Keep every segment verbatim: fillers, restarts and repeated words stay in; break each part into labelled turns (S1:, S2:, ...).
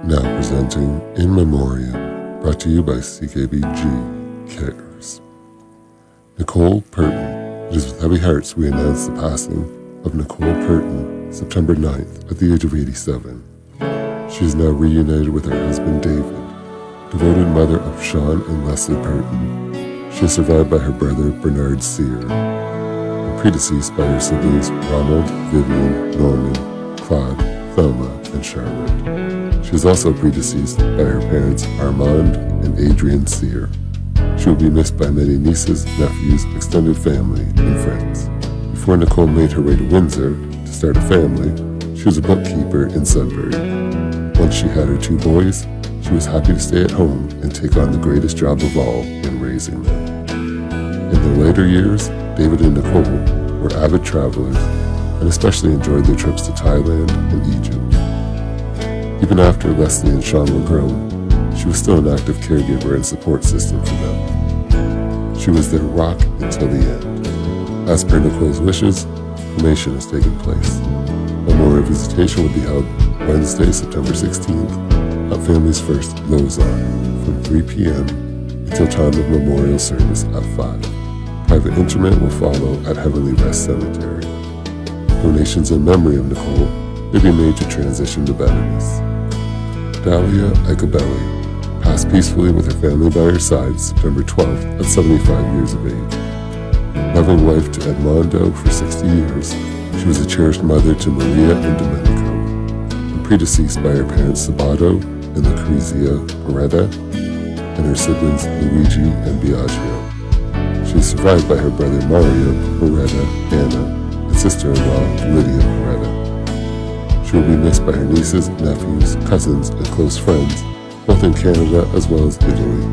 S1: Now presenting In Memoriam, brought to you by C K B G Cares. Nicole Purton. It is with heavy hearts we announce the passing of Nicole Purton, September ninth, at the age of eighty-seven. She is now reunited with her husband David, devoted mother of Sean and Leslie Purton. She is survived by her brother Bernard Sear, and predeceased by her siblings Ronald, Vivian, Norman, Claude, Thelma, and Charlotte. She is also predeceased by her parents Armand and Adrian Sear. She will be missed by many nieces, nephews, extended family, and friends. Before Nicole made her way to Windsor to start a family, she was a bookkeeper in Sudbury. Once she had her two boys, she was happy to stay at home and take on the greatest job of all in raising them. In their later years, David and Nicole were avid travelers and especially enjoyed their trips to Thailand and Egypt. Even after Leslie and Sean were grown, she was still an active caregiver and support system for them. She was their rock until the end. As per Nicole's wishes, cremation has taken place. Memorial visitation will be held Wednesday, September sixteenth, at Family's First, Lausanne, from three p.m. until time of memorial service at five. Private interment will follow at Heavenly Rest Cemetery. Donations in memory of Nicole may be made to transition to betterness. Dalia Ecobelli passed peacefully with her family by her side September twelfth at seventy-five years of age. Loving wife to Edmondo for sixty years, she was a cherished mother to Maria and Domenico, and predeceased by her parents Sabato and Lucrezia Beretta, and her siblings Luigi and Biagio. She is survived by her brother Mario, Beretta, Anna, and sister-in-law Lydia Beretta. She will be missed by her nieces, nephews, cousins, and close friends, both in Canada as well as Italy.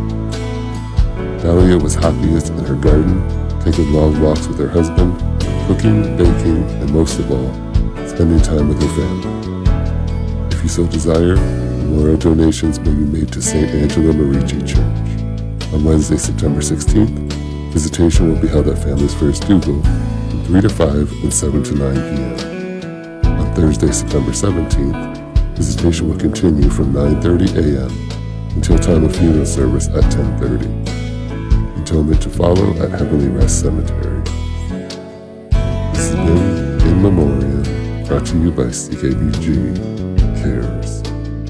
S1: Dalia was happiest in her garden, taking long walks with her husband, cooking, baking, and most of all, spending time with her family. If you so desire, memorial donations may be made to Saint Angela Merici Church. On Wednesday, September sixteenth, visitation will be held at Family's First Dougal from three to five and seven to nine p.m. On Thursday, September seventeenth, visitation will continue from nine thirty a.m. until time of funeral service at ten thirty. Interment to follow at Heavenly Rest Cemetery. This has been In Memoriam, brought to you by C K B G Cares.